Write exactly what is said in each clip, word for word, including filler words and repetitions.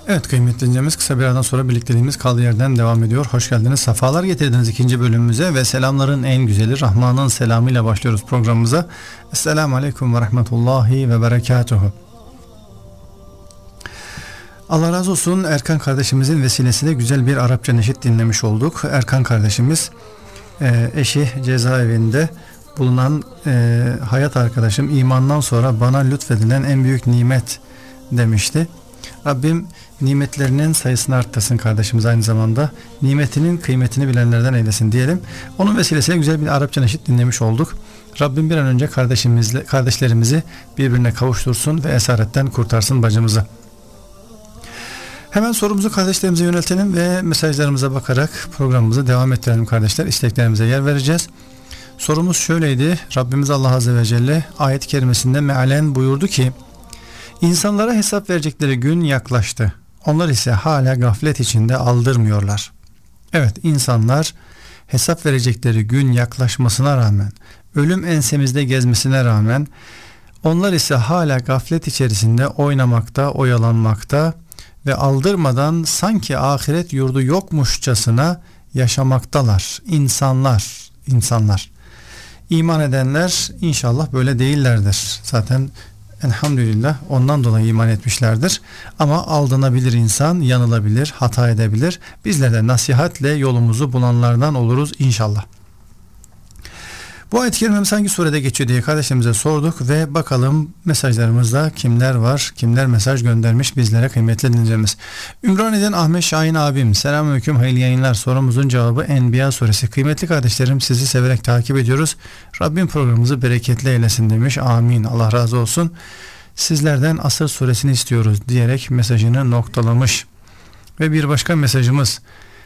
Evet kıymetli dinleyicilerimiz, kısa bir aradan sonra birlikteliğimiz kaldığı yerden devam ediyor. Hoş geldiniz, sefalar getirdiniz ikinci bölümümüze ve selamların en güzeli Rahman'ın selamıyla başlıyoruz programımıza. Esselamu Aleyküm ve Rahmetullahi ve Berekatuhu. Allah razı olsun, Erkan kardeşimizin vesilesiyle güzel bir Arapça neşit dinlemiş olduk. Erkan kardeşimiz eşi cezaevinde bulunan e, hayat arkadaşım, imandan sonra bana lütfedilen en büyük nimet demişti. Rabbim nimetlerinin sayısını arttırsın kardeşimiz, aynı zamanda nimetinin kıymetini bilenlerden eylesin diyelim. Onun vesilesiyle güzel bir Arapça neşit dinlemiş olduk. Rabbim bir an önce kardeşimizle, kardeşlerimizi birbirine kavuştursun ve esaretten kurtarsın bacımızı. Hemen sorumuzu kardeşlerimize yöneltelim ve mesajlarımıza bakarak programımızı devam ettirelim kardeşler. İsteklerimize yer vereceğiz. Sorumuz şöyleydi. Rabbimiz Allah Azze ve Celle ayet-i kerimesinde mealen buyurdu ki: İnsanlara hesap verecekleri gün yaklaştı. Onlar ise hala gaflet içinde aldırmıyorlar. Evet, insanlar hesap verecekleri gün yaklaşmasına rağmen, ölüm ensemizde gezmesine rağmen, onlar ise hala gaflet içerisinde oynamakta, oyalanmakta ve aldırmadan sanki ahiret yurdu yokmuşçasına yaşamaktalar. İnsanlar, insanlar. İman edenler inşallah böyle değillerdir. Zaten elhamdülillah ondan dolayı iman etmişlerdir. Ama aldanabilir insan, yanılabilir, hata edebilir. Bizler de nasihatle yolumuzu bulanlardan oluruz inşallah. Bu ayet-i kerimemiz hangi surede geçiyor diye kardeşlerimize sorduk ve bakalım mesajlarımızda kimler var, kimler mesaj göndermiş bizlere kıymetli dinleyicilerimiz. Ümraniye'den Ahmet Şahin abim, selamünaleyküm, hayırlı yayınlar. Sorumuzun cevabı Enbiya suresi. Kıymetli kardeşlerim, sizi severek takip ediyoruz. Rabbim programımızı bereketli eylesin demiş. Amin. Allah razı olsun. Sizlerden Asır suresini istiyoruz diyerek mesajını noktalamış. Ve bir başka mesajımız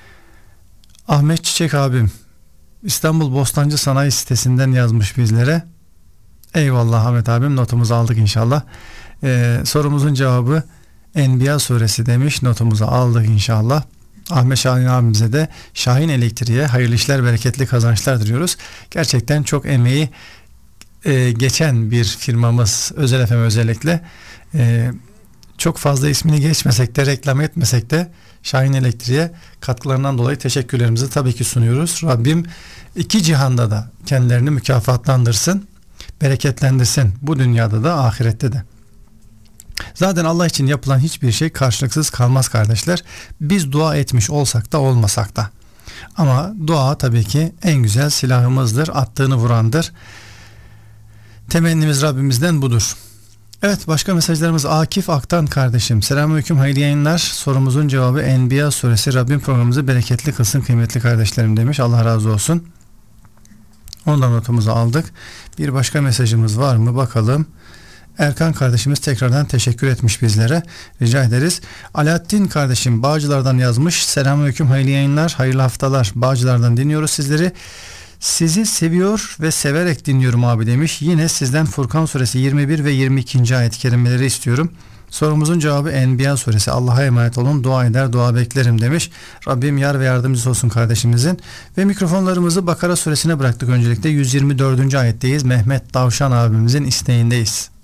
Ahmet Çiçek abim, İstanbul Bostancı Sanayi sitesinden yazmış bizlere. Eyvallah Ahmet abim, notumuzu aldık inşallah. Ee, sorumuzun cevabı Enbiya suresi demiş, notumuzu aldık inşallah. Ahmet Şahin abimize de Şahin Elektriğe hayırlı işler, bereketli kazançlar diliyoruz. Gerçekten çok emeği e, geçen bir firmamız, Özel F M özellikle. E, çok fazla ismini geçmesek de, reklam etmesek de Şahin Elektriğe katkılarından dolayı teşekkürlerimizi tabii ki sunuyoruz. Rabbim iki cihanda da kendilerini mükafatlandırsın, bereketlendirsin, bu dünyada da ahirette de. Zaten Allah için yapılan hiçbir şey karşılıksız kalmaz kardeşler. Biz dua etmiş olsak da olmasak da. Ama dua tabii ki en güzel silahımızdır, attığını vurandır. Temennimiz Rabbimizden budur. Evet, başka mesajlarımız Akif Aktan kardeşim. Selamünaleyküm, hayırlı yayınlar. Sorumuzun cevabı Enbiya suresi. Rabbim programımızı bereketli kılsın kıymetli kardeşlerim demiş. Allah razı olsun. Ondan notumuzu aldık. Bir başka mesajımız var mı bakalım. Erkan kardeşimiz tekrardan teşekkür etmiş bizlere. Rica ederiz. Alaaddin kardeşim Bağcılar'dan yazmış. Selamünaleyküm, hayırlı yayınlar, hayırlı haftalar. Bağcılar'dan dinliyoruz sizleri. Sizi seviyor ve severek dinliyorum abi demiş. Yine sizden Furkan suresi yirmi bir ve yirmi iki. ayet-i kerimeleri istiyorum. Sorumuzun cevabı Enbiya suresi. Allah'a emanet olun, dua eder, dua beklerim demiş. Rabbim yar ve yardımcısı olsun kardeşimizin. Ve mikrofonlarımızı Bakara suresine bıraktık öncelikle. yüz yirmi dördüncü ayetteyiz. Mehmet Davşan abimizin isteğindeyiz.